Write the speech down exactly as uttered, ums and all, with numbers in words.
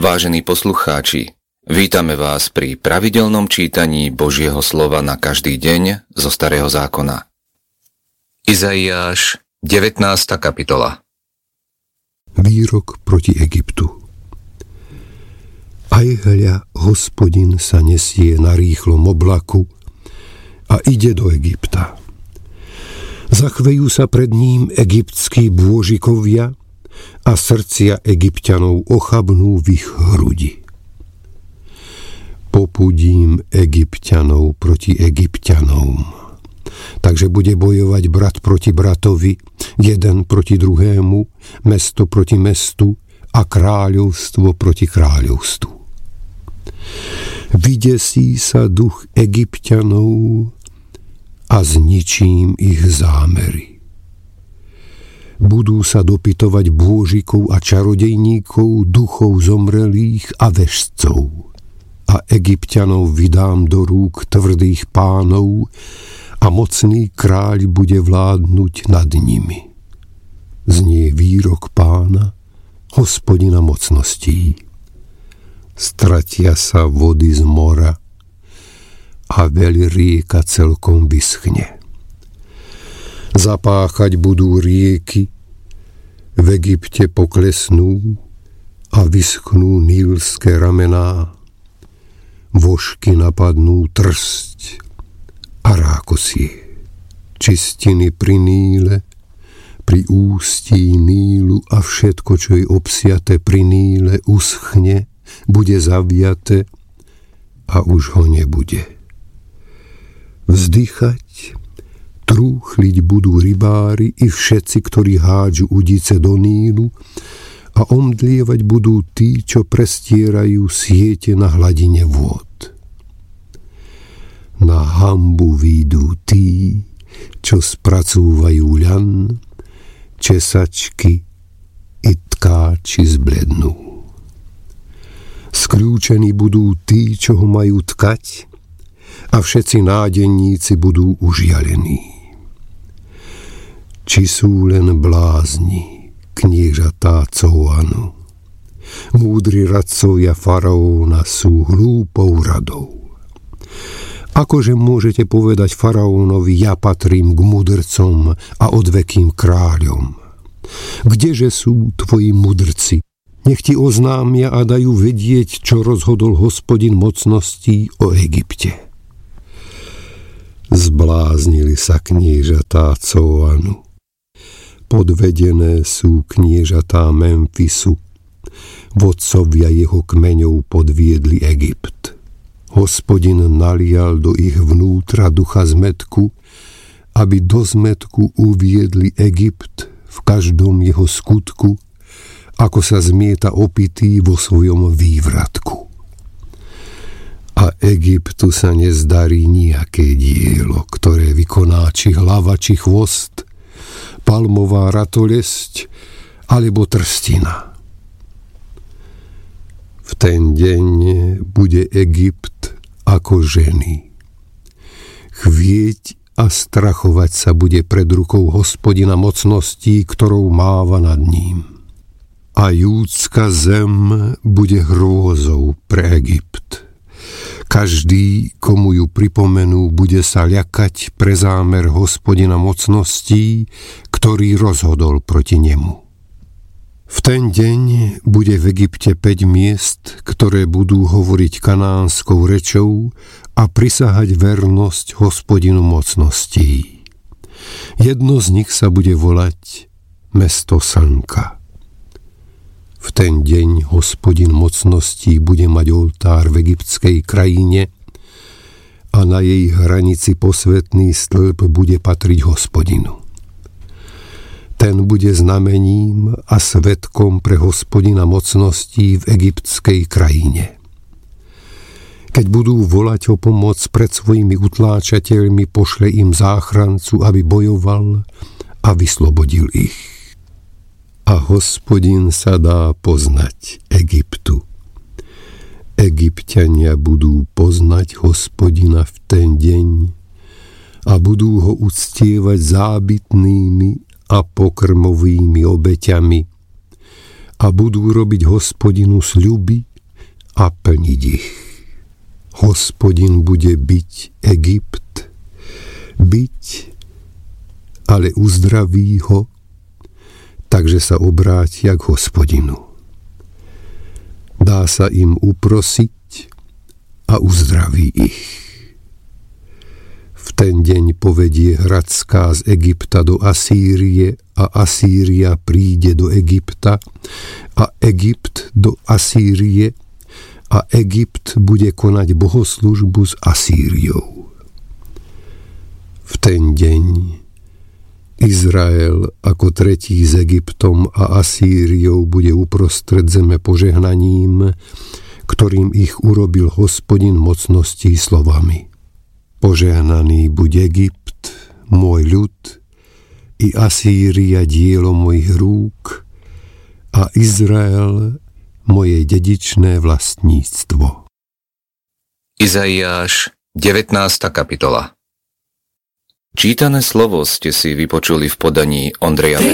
Vážení poslucháči, vítame vás pri pravidelnom čítaní Božieho slova na každý deň zo Starého zákona. Izaiáš, devätnásta kapitola. Výrok proti Egyptu. Aj hľa, Hospodin sa nesie na rýchlom oblaku a ide do Egypta. Zachvejú sa pred ním egyptskí bôžikovia a srdcia Egypťanov ochabnú v ich hrudi. Popudím Egypťanov proti Egypťanom. Takže bude bojovať brat proti bratovi, jeden proti druhému, mesto proti mestu a kráľovstvo proti kráľovstvu. Vydesí sa duch Egypťanov a zničím ich zámery. Budú sa dopytovať bôžikov a čarodejníkov, duchov zomrelých a vešcov. A Egypťanov vydám do rúk tvrdých pánov a mocný kráľ bude vládnuť nad nimi. Znie výrok Pána, Hospodina mocností. Stratia sa vody z mora a veľ rieka celkom vyschne. Zapáchať budú rieky, v Egypte poklesnú a vyschnú nílske ramená, vožky napadnú trsť a rákosie. Čistiny pri Níle, pri ústí Nílu a všetko, čo je obsiate pri Níle, uschne, bude zaviate a už ho nebude. Vzdychať, trúchliť budú rybári i všetci, ktorí hádžu udice do Nílu, a omdlievať budú tí, čo prestierajú siete na hladine vôd. Na hanbu výjdú tí, čo spracúvajú ľan, česačky i tkáči zblednú. Skľúčení budú tí, čo ho majú tkať, a všetci nádenníci budú užialení. Či sú len blázni, kniežatá Cóanu. Múdri radcovia faraóna sú hlúpou radou. Akože môžete povedať faraónovi, ja patrím k mudrcom a odvekým kráľom? Kdeže sú tvoji mudrci? Nech ti oznámia a dajú vedieť, čo rozhodol Hospodin mocností o Egypte. Zbláznili sa kniežatá Cóanu. Podvedené sú kniežatá Memfisu. Vodcovia jeho kmeňov podviedli Egypt. Hospodin nalial do ich vnútra ducha zmätku, aby do zmätku uviedli Egypt v každom jeho skutku, ako sa zmieta opitý vo svojom vývratku. A Egyptu sa nezdarí nejaké dielo, ktoré vykoná či hlava, či chvost, palmová ratolesť alebo trstina. V ten deň bude Egypt ako ženy. Chvieť a strachovať sa bude pred rukou Hospodina mocností, ktorou máva nad ním. A júdska zem bude hrôzou pre Egypt. Každý, komu ju pripomenú, bude sa ľakať pre zámer Hospodina mocností, ktorý rozhodol proti nemu. V ten deň bude v Egypte päť miest, ktoré budú hovoriť kanánskou rečou a prisahať vernosť Hospodinu mocností. Jedno z nich sa bude volať Mesto slnka. V ten deň Hospodin mocností bude mať oltár v egyptskej krajine a na jej hranici posvätný stĺp bude patriť Hospodinu. Ten bude znamením a svedkom pre Hospodina mocností v egyptskej krajine. Keď budú volať o pomoc pred svojimi utláčateľmi, pošle im záchrancu, aby bojoval a vyslobodil ich. A Hospodin sa dá poznať Egyptu. Egypťania budú poznať Hospodina v ten deň a budú ho uctievať zábytnými a pokrmovými obeťami a budú robiť Hospodinu sľuby a plniť ich. Hospodin bude byť Egypt, byť, ale uzdraví ho, takže sa obrátia k Hospodinu. Dá sa im uprosiť a uzdraví ich. V ten deň povedie Hradská z Egypta do Asýrie a Asýria príde do Egypta a Egypt do Asýrie a Egypt bude konať bohoslužbu s Asýriou. V ten deň Izrael ako tretí s Egyptom a Asýriou bude uprostred zeme požehnaním, ktorým ich urobil Hospodin mocností slovami: Požehnaný buď Egypt, môj ľud, i Asýria dielo mojich rúk, a Izrael moje dedičné vlastníctvo. Izaiáš, devätnásta kapitola. Čítané slovo ste si vypočuli v podaní Ondreja Benka.